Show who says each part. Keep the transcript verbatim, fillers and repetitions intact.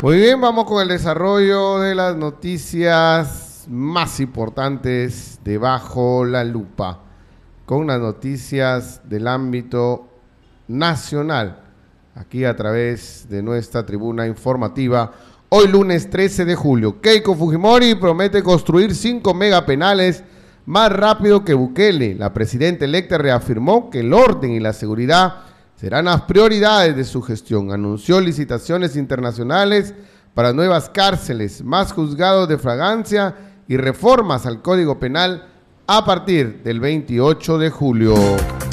Speaker 1: Muy bien, vamos con el desarrollo de las noticias más importantes de Bajo la Lupa, con las noticias del ámbito nacional, aquí a través de nuestra tribuna informativa. Hoy lunes trece de julio, Keiko Fujimori promete construir cinco megapenales más rápido que Bukele. La presidenta electa reafirmó que el orden y la seguridad serán las prioridades de su gestión. Anunció licitaciones internacionales para nuevas cárceles, más juzgados de flagrancia y reformas al Código Penal a partir del veintiocho de julio.